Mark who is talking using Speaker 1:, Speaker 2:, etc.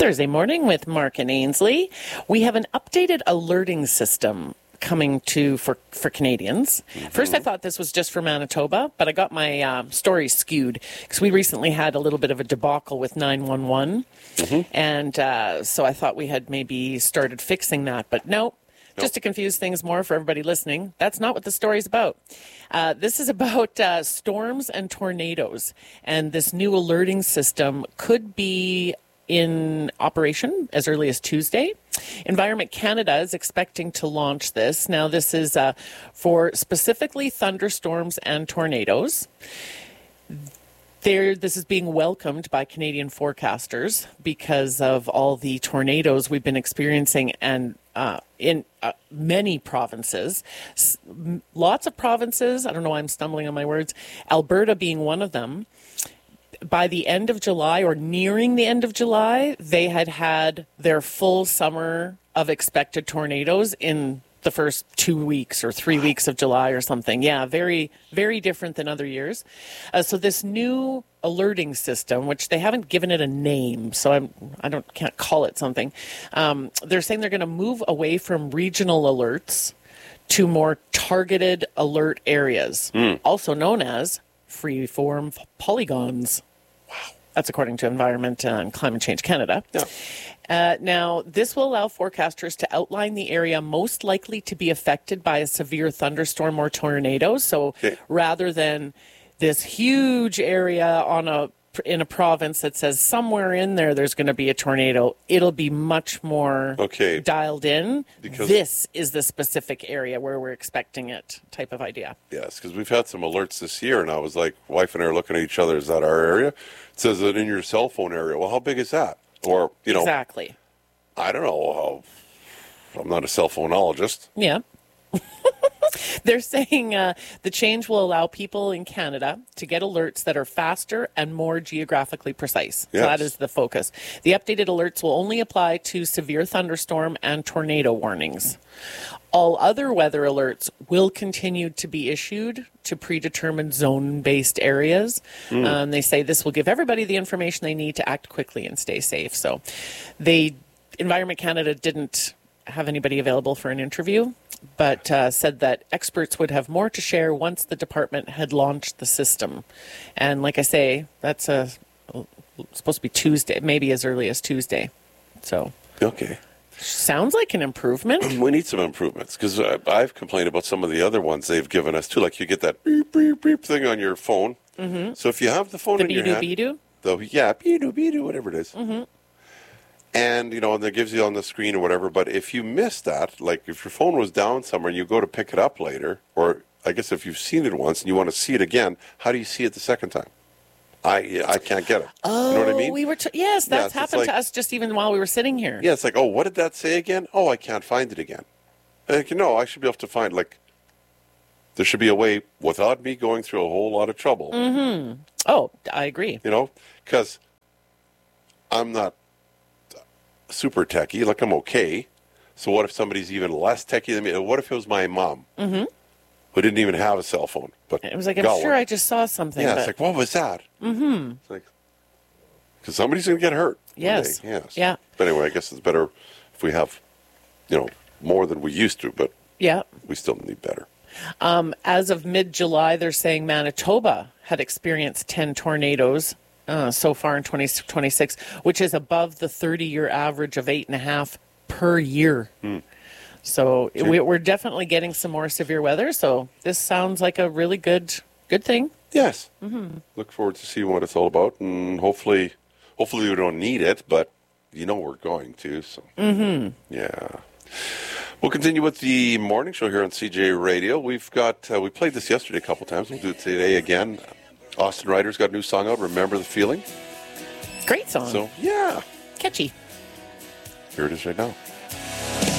Speaker 1: Thursday morning with Mark and Ainsley. We have an updated alerting system coming for Canadians. First, I thought this was just for Manitoba, but I got my story skewed because we recently had a little bit of a debacle with 911. And so I thought we had maybe started fixing that, but no. Just to confuse things more for everybody listening, that's not what the story's about. This is about storms and tornadoes, and this new alerting system could be in operation as early as Tuesday. Environment Canada is expecting to launch this. Now, this is for specifically thunderstorms and tornadoes. This is being welcomed by Canadian forecasters because of all the tornadoes we've been experiencing and in many provinces. Lots of provinces, I don't know why I'm stumbling on my words, Alberta being one of them. By the end of July or nearing the end of July, they had their full summer of expected tornadoes in the first 2 weeks or 3 weeks of July or something. Yeah, very, very different than other years. So this new alerting system, which they haven't given it a name, so can't call it something. They're saying they're going to move away from regional alerts to more targeted alert areas, also known as free-form polygons. Wow. That's according to Environment and Climate Change Canada. Yeah. Now, this will allow forecasters to outline the area most likely to be affected by a severe thunderstorm or tornado. So rather than this huge area in a province that says somewhere in there's going to be a tornado, it'll be much more dialed in. Because this is the specific area where we're expecting it type of idea.
Speaker 2: Yes, because we've had some alerts this year, and I was like, wife and I are looking at each other, is that our area? It says that in your cell phone area. Well, how big is that? Or,
Speaker 1: Exactly.
Speaker 2: I don't know. I'm not a cell phonologist.
Speaker 1: Yeah. They're saying the change will allow people in Canada to get alerts that are faster and more geographically precise. Yes. So that is the focus. The updated alerts will only apply to severe thunderstorm and tornado warnings. All other weather alerts will continue to be issued to predetermined zone-based areas. They say this will give everybody the information they need to act quickly and stay safe. So Environment Canada didn't have anybody available for an interview, but said that experts would have more to share once the department had launched the system. And like I say, that's supposed to be Tuesday, maybe as early as Tuesday. So sounds like an improvement.
Speaker 2: We need some improvements, because I've complained about some of the other ones they've given us too. Like you get that beep, beep, beep thing on your phone. So if you have the phone in your hand,
Speaker 1: beedoo,
Speaker 2: beedoo, whatever it is. And, and it gives you on the screen or whatever. But if you miss that, like if your phone was down somewhere and you go to pick it up later, or I guess if you've seen it once and you want to see it again, how do you see it the second time? I can't get it.
Speaker 1: Oh,
Speaker 2: you know what I mean?
Speaker 1: Yes, that's happened to us just even while we were sitting here.
Speaker 2: Yeah, it's like, what did that say again? Oh, I can't find it again. And I should be able to find, there should be a way without me going through a whole lot of trouble.
Speaker 1: Oh, I agree.
Speaker 2: Because I'm not super techie, I'm okay. So what if somebody's even less techie than me? What if it was my mom who didn't even have a cell phone? But
Speaker 1: it was like, I'm sure I just saw something.
Speaker 2: Yeah, it's like, what was that? It's like, because somebody's going to get hurt.
Speaker 1: Yes. Yeah.
Speaker 2: But anyway, I guess it's better if we have, more than we used to, but we still need better.
Speaker 1: As of mid-July, they're saying Manitoba had experienced 10 tornadoes so far in 2026, which is above the 30-year average of 8.5 per year. So we're definitely getting some more severe weather. So this sounds like a really good thing.
Speaker 2: Yes. Look forward to seeing what it's all about, and hopefully we don't need it, but we're going to. So yeah. We'll continue with the morning show here on CJ Radio. We've got we played this yesterday a couple times. We'll do it today again. Austin Ryder's got a new song out, Remember the Feeling.
Speaker 1: Great song.
Speaker 2: So, yeah.
Speaker 1: Catchy.
Speaker 2: Here it is right now.